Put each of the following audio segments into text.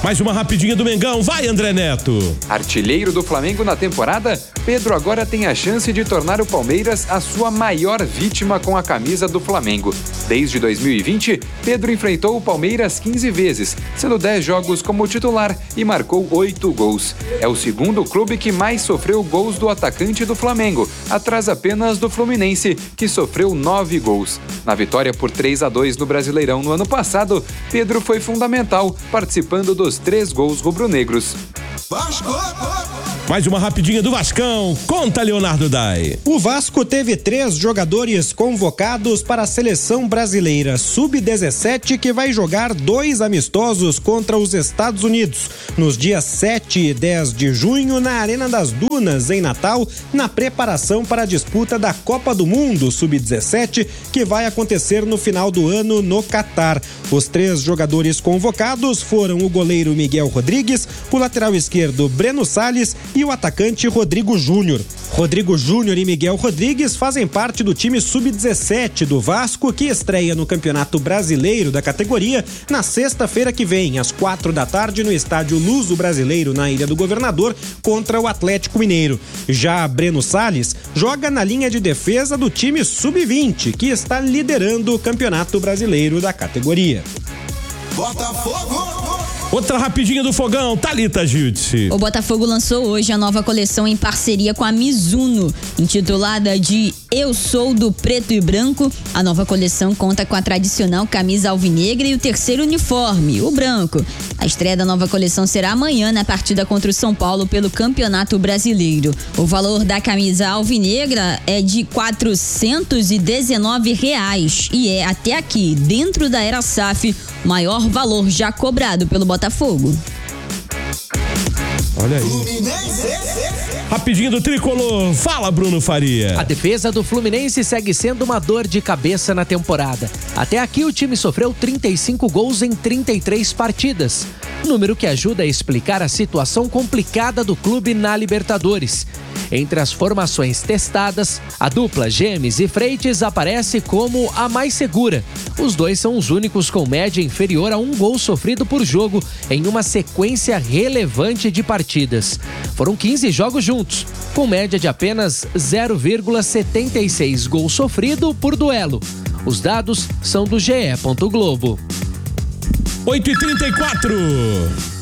Mais uma rapidinha do Mengão, vai André Neto. Artilheiro do Flamengo na temporada, Pedro agora tem a chance de tornar o Palmeiras a sua maior vítima com a camisa do Flamengo. Desde 2020, Pedro enfrentou o Palmeiras 15 vezes, sendo 10 jogos como titular e marcou 8 gols. É o segundo clube que mais sofreu gols do atacante do Flamengo, atrás apenas do Fluminense, que sofreu 9 gols. Na vitória por 3-2 no Brasileirão no ano passado, Pedro foi fundamental, participando dos 3 gols rubro-negros. Mais uma rapidinha do Vascão, conta Leonardo Dai. O Vasco teve 3 jogadores convocados para a seleção brasileira sub-17 que vai jogar 2 amistosos contra os Estados Unidos nos dias 7 e 10 de junho na Arena das Dunas, em Natal, na preparação para a disputa da Copa do Mundo sub-17 que vai acontecer no final do ano no Catar. Os 3 jogadores convocados foram o goleiro Miguel Rodrigues, o lateral esquerdo Breno Salles e o atacante Rodrigo Júnior. Rodrigo Júnior e Miguel Rodrigues fazem parte do time sub-17 do Vasco, que estreia no Campeonato Brasileiro da categoria na sexta-feira que vem, às 4 da tarde, no estádio Luso Brasileiro, na Ilha do Governador, contra o Atlético Mineiro. Já Breno Salles joga na linha de defesa do time sub-20, que está liderando o Campeonato Brasileiro da categoria. Botafogo! Outra rapidinha do Fogão, Thalita Giudice. O Botafogo lançou hoje a nova coleção em parceria com a Mizuno, intitulada de Eu Sou do Preto e Branco. A nova coleção conta com a tradicional camisa alvinegra e o terceiro uniforme, o branco. A estreia da nova coleção será amanhã na partida contra o São Paulo pelo Campeonato Brasileiro. O valor da camisa alvinegra é de R$419 e é, até aqui, dentro da era SAF, o maior valor já cobrado pelo Botafogo. Olha aí. Rapidinho do Tricolor, fala Bruno Faria. A defesa do Fluminense segue sendo uma dor de cabeça na temporada. Até aqui o time sofreu 35 gols em 33 partidas, número que ajuda a explicar a situação complicada do clube na Libertadores. Entre as formações testadas, a dupla Gemes e Freitas aparece como a mais segura. Os dois são os únicos com média inferior a 1 gol sofrido por jogo em uma sequência relevante de partidas. Foram 15 jogos juntos, com média de apenas 0,76 gol sofrido por duelo. Os dados são do GE. Globo. 8h34.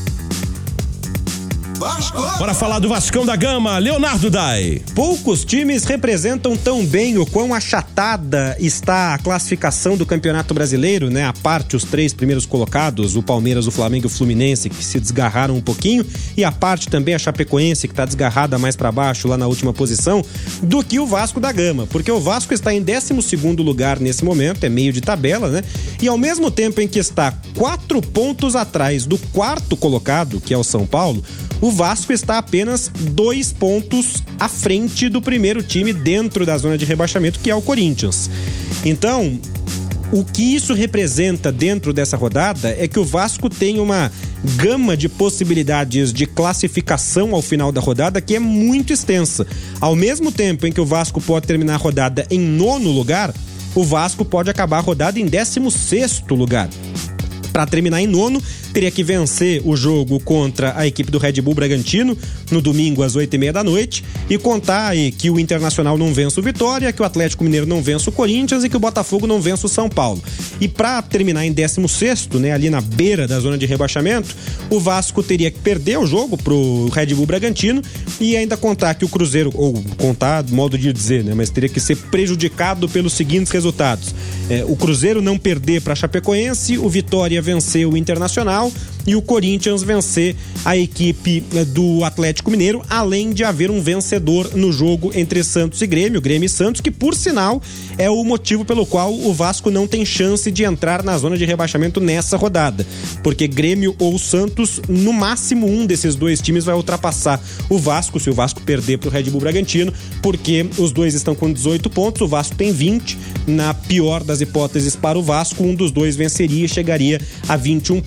Bora falar do Vascão da Gama, Leonardo Dai. Poucos times representam tão bem o quão achatada está a classificação do Campeonato Brasileiro, né? A parte os 3 primeiros colocados, o Palmeiras, o Flamengo e o Fluminense, que se desgarraram um pouquinho, e a parte também a Chapecoense, que está desgarrada mais para baixo lá na última posição, do que o Vasco da Gama, porque o Vasco está em 12º lugar nesse momento, é meio de tabela, né? E ao mesmo tempo em que está 4 pontos atrás do 4º colocado, que é o São Paulo, o Vasco está apenas 2 pontos à frente do primeiro time dentro da zona de rebaixamento, que é o Corinthians. Então, o que isso representa dentro dessa rodada é que o Vasco tem uma gama de possibilidades de classificação ao final da rodada que é muito extensa. Ao mesmo tempo em que o Vasco pode terminar a rodada em 9º lugar, o Vasco pode acabar a rodada em 16º lugar. Para terminar em 9º, teria que vencer o jogo contra a equipe do Red Bull Bragantino no domingo às 8h30 da noite e contar aí que o Internacional não vence o Vitória, que o Atlético Mineiro não vence o Corinthians e que o Botafogo não vence o São Paulo. E para terminar em 16º, né, ali na beira da zona de rebaixamento, o Vasco teria que perder o jogo pro Red Bull Bragantino e ainda contar que o Cruzeiro, ou contar modo de dizer, né, mas teria que ser prejudicado pelos seguintes resultados. O Cruzeiro não perder para a Chapecoense, o Vitória vencer o Internacional e o Corinthians vencer a equipe do Atlético Mineiro, além de haver um vencedor no jogo entre Santos e Grêmio e Santos, que por sinal é o motivo pelo qual o Vasco não tem chance de entrar na zona de rebaixamento nessa rodada, porque Grêmio ou Santos, no máximo um desses 2 times vai ultrapassar o Vasco, se o Vasco perder pro Red Bull Bragantino, porque os 2 estão com 18 pontos, o Vasco tem 20, na pior das hipóteses para o Vasco, um dos 2 venceria e chegaria a 21 pontos, enquanto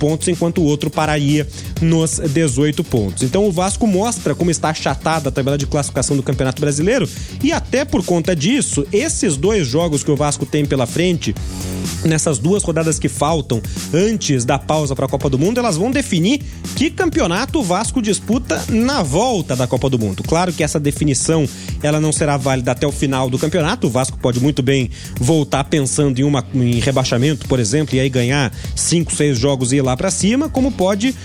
enquanto o outro pararia nos 18 pontos. Então o Vasco mostra como está achatada a tabela de classificação do Campeonato Brasileiro e até por conta disso, esses 2 jogos que o Vasco tem pela frente, nessas 2 rodadas que faltam antes da pausa para a Copa do Mundo, elas vão definir que campeonato o Vasco disputa na volta da Copa do Mundo. Claro que essa definição ela não será válida até o final do campeonato. O Vasco pode muito bem voltar pensando em rebaixamento, por exemplo, e aí ganhar 5, 6 jogos e ir lá para cima, como pode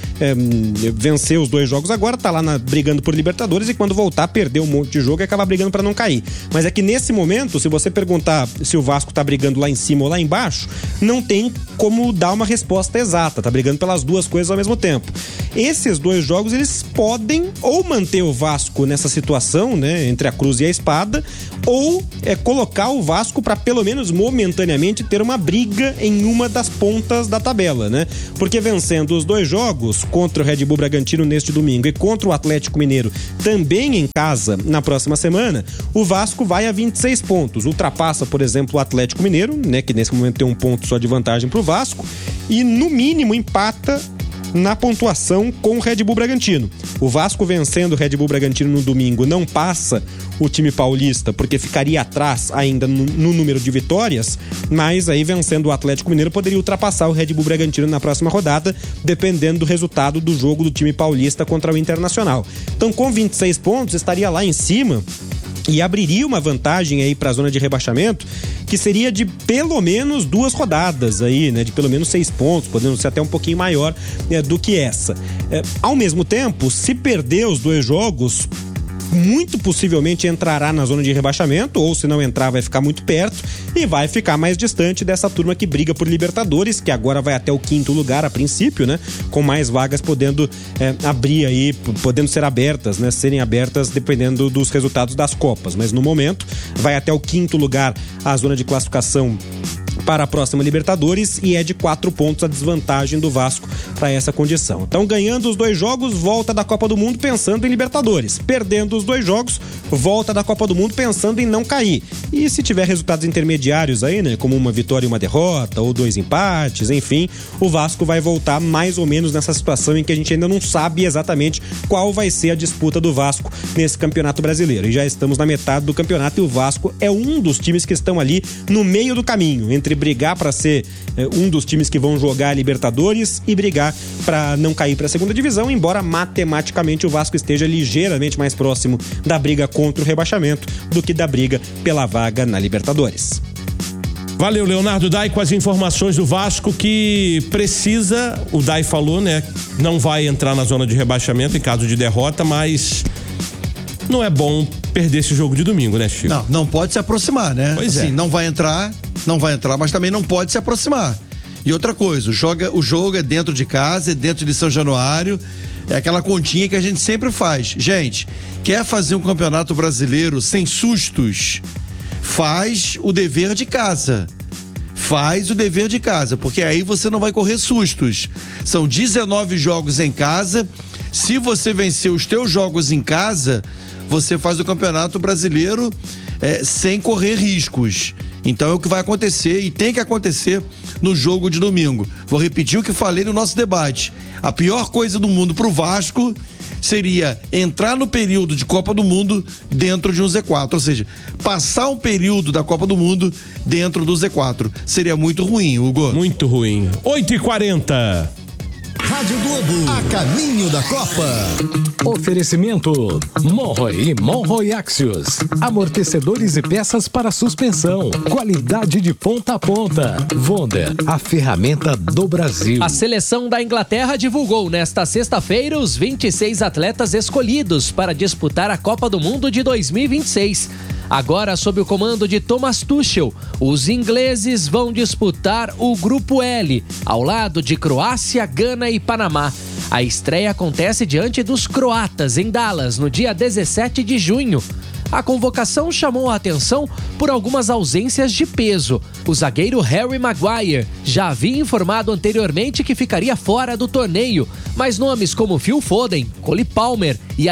vencer os 2 jogos agora, tá lá brigando por Libertadores e quando voltar perder um monte de jogo e acabar brigando para não cair. Mas é que nesse momento, se você perguntar se o Vasco tá brigando lá em cima ou lá embaixo, não tem como dar uma resposta exata, tá brigando pelas 2 coisas ao mesmo tempo. Esses 2 jogos, eles podem ou manter o Vasco nessa situação, né, entre a cruz e a espada, ou colocar o Vasco para pelo menos momentaneamente ter uma briga em uma das pontas da tabela, né? Porque vencendo os 2 jogos contra o Red Bull Bragantino neste domingo e contra o Atlético Mineiro também em casa na próxima semana, o Vasco vai a 26 pontos, ultrapassa, por exemplo, o Atlético Mineiro, né, que nesse momento tem 1 ponto só de vantagem pro Vasco, e no mínimo empata na pontuação com o Red Bull Bragantino. O Vasco vencendo o Red Bull Bragantino no domingo não passa o time paulista, porque ficaria atrás ainda no número de vitórias, mas aí vencendo o Atlético Mineiro poderia ultrapassar o Red Bull Bragantino na próxima rodada, dependendo do resultado do jogo do time paulista contra o Internacional. Então, com 26 pontos, estaria lá em cima e abriria uma vantagem aí para a zona de rebaixamento, que seria de pelo menos 2 rodadas aí, né? De pelo menos 6 pontos, podendo ser até um pouquinho maior do que essa. Ao mesmo tempo, se perder os 2 jogos, muito possivelmente entrará na zona de rebaixamento, ou se não entrar vai ficar muito perto e vai ficar mais distante dessa turma que briga por Libertadores, que agora vai até o 5º lugar a princípio, né? Com mais vagas podendo abrir aí, podendo ser abertas, né? Serem abertas dependendo dos resultados das Copas, mas no momento vai até o 5º lugar a zona de classificação para a próxima Libertadores e é de 4 pontos a desvantagem do Vasco para essa condição. Então, ganhando os 2 jogos, volta da Copa do Mundo pensando em Libertadores. Perdendo os 2 jogos, volta da Copa do Mundo pensando em não cair. E se tiver resultados intermediários aí, né, como uma vitória e uma derrota, ou 2 empates, enfim, o Vasco vai voltar mais ou menos nessa situação em que a gente ainda não sabe exatamente qual vai ser a disputa do Vasco nesse Campeonato Brasileiro. E já estamos na metade do campeonato e o Vasco é um dos times que estão ali no meio do caminho, entre brigar para ser um dos times que vão jogar a Libertadores e brigar para não cair para a segunda divisão, embora matematicamente o Vasco esteja ligeiramente mais próximo da briga contra o rebaixamento do que da briga pela vaga na Libertadores. Valeu, Leonardo Dai, com as informações do Vasco, que precisa, o Dai falou, né, não vai entrar na zona de rebaixamento em caso de derrota, mas não é bom perder esse jogo de domingo, né, Chico? Não pode se aproximar, né? Pois assim, é. Não vai entrar, mas também não pode se aproximar. E outra coisa, o jogo é dentro de casa, é dentro de São Januário, é aquela continha que a gente sempre faz. Gente, quer fazer um campeonato brasileiro sem sustos? Faz o dever de casa. Porque aí você não vai correr sustos. São 19 jogos em casa. Se você vencer os teus jogos em casa, você faz o Campeonato Brasileiro sem correr riscos. Então é o que vai acontecer e tem que acontecer no jogo de domingo. Vou repetir o que falei no nosso debate. A pior coisa do mundo pro Vasco seria entrar no período de Copa do Mundo dentro de um Z4, ou seja, passar um período da Copa do Mundo dentro do Z4. Seria muito ruim, Hugo. Muito ruim. 8h40. Rádio Globo, a caminho da Copa. Oferecimento Monroe e Monroe Axios. Amortecedores e peças para suspensão. Qualidade de ponta a ponta. Wonder, a ferramenta do Brasil. A seleção da Inglaterra divulgou nesta sexta-feira os 26 atletas escolhidos para disputar a Copa do Mundo de 2026. Agora, sob o comando de Thomas Tuchel, os ingleses vão disputar o Grupo L, ao lado de Croácia, Gana e Panamá. A estreia acontece diante dos croatas, em Dallas, no dia 17 de junho. A convocação chamou a atenção por algumas ausências de peso. O zagueiro Harry Maguire já havia informado anteriormente que ficaria fora do torneio, mas nomes como Phil Foden, Cole Palmer e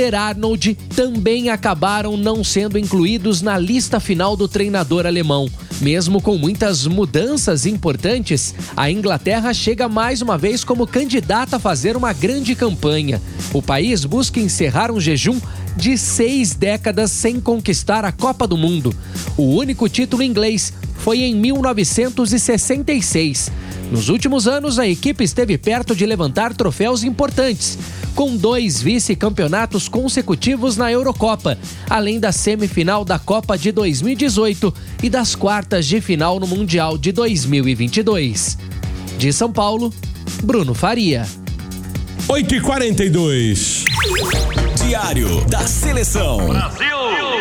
Alexander-Arnold também acabaram não sendo incluídos na lista final do treinador alemão. Mesmo com muitas mudanças importantes, a Inglaterra chega mais uma vez como candidata a fazer uma grande campanha. O país busca encerrar um jejum de 6 décadas sem conquistar a Copa do Mundo. O único título inglês foi em 1966. Nos últimos anos, a equipe esteve perto de levantar troféus importantes, com 2 vice-campeonatos consecutivos na Eurocopa, além da semifinal da Copa de 2018 e das quartas de final no Mundial de 2022. De São Paulo, Bruno Faria. 8h42. Diário da Seleção. Brasil!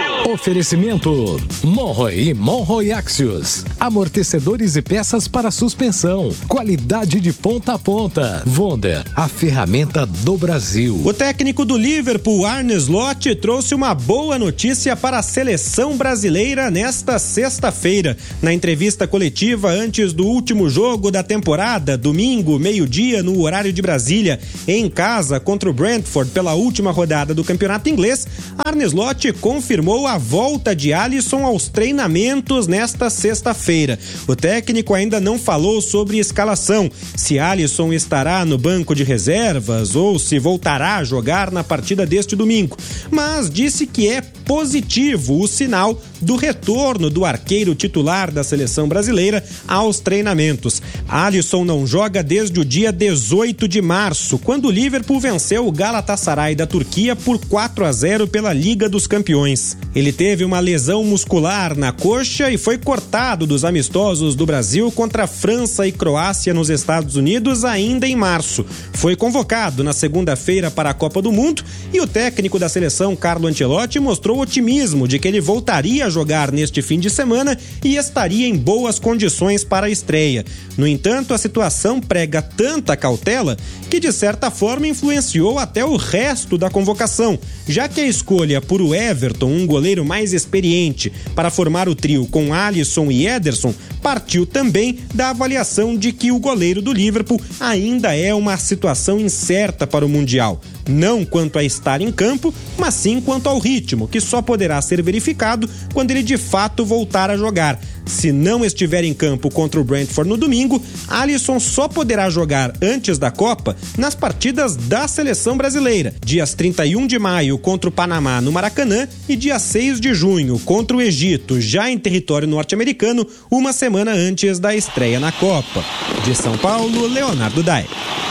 Oferecimento Monroe e Monroe Axios. Amortecedores e peças para suspensão. Qualidade de ponta a ponta. Wonder, a ferramenta do Brasil. O técnico do Liverpool, Arne Slot, trouxe uma boa notícia para a seleção brasileira nesta sexta-feira. Na entrevista coletiva antes do último jogo da temporada, domingo, meio-dia, no horário de Brasília, em casa contra o Brentford pela última rodada do campeonato inglês, Arne Slot confirmou a volta de Alisson aos treinamentos nesta sexta-feira. O técnico ainda não falou sobre escalação, se Alisson estará no banco de reservas ou se voltará a jogar na partida deste domingo, mas disse que é positivo o sinal do retorno do arqueiro titular da seleção brasileira aos treinamentos. Alisson não joga desde o dia 18 de março, quando o Liverpool venceu o Galatasaray da Turquia por 4-0 pela Liga dos Campeões. Ele teve uma lesão muscular na coxa e foi cortado dos amistosos do Brasil contra França e Croácia nos Estados Unidos ainda em março. Foi convocado na segunda-feira para a Copa do Mundo e o técnico da seleção, Carlo Ancelotti, mostrou otimismo de que ele voltaria a jogar neste fim de semana e estaria em boas condições para a estreia. No entanto, a situação prega tanta cautela que, de certa forma, influenciou até o resto da convocação, já que a escolha por o Everton, um goleiro mais experiente, para formar o trio com Alisson e Ederson, partiu também da avaliação de que o goleiro do Liverpool ainda é uma situação incerta para o Mundial. Não quanto a estar em campo, mas sim quanto ao ritmo, que só poderá ser verificado quando ele de fato voltar a jogar. Se não estiver em campo contra o Brentford no domingo, Alisson só poderá jogar antes da Copa nas partidas da seleção brasileira, dias 31 de maio contra o Panamá no Maracanã e dia 6 de junho contra o Egito, já em território norte-americano, uma semana antes da estreia na Copa. De São Paulo, Leonardo Dai.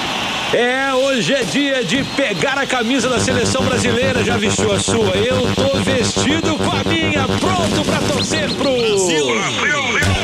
Hoje é dia de pegar a camisa da seleção brasileira. Já vestiu a sua? Eu tô vestido com a minha, pronto pra torcer pro Brasil.